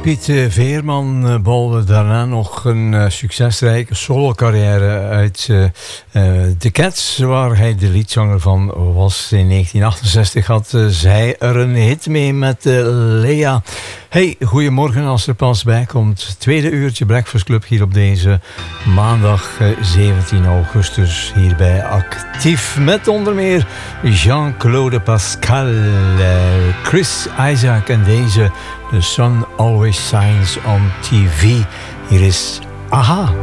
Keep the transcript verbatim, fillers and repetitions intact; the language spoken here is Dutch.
Piet Veerman bouwde daarna nog een uh, succesrijke solo-carrière uit uh, uh, The Cats, waar hij de liedzanger van was. In negentien achtenzestig had uh, zij er een hit mee met uh, Lea. Hey, goedemorgen als er pas bij komt. Tweede uurtje Breakfast Club hier op deze maandag uh, zeventien augustus hier bij Actief. Met onder meer Jean-Claude Pascal, uh, Chris Isaac en deze The Sun Always Shines on T V. Hier is Aha.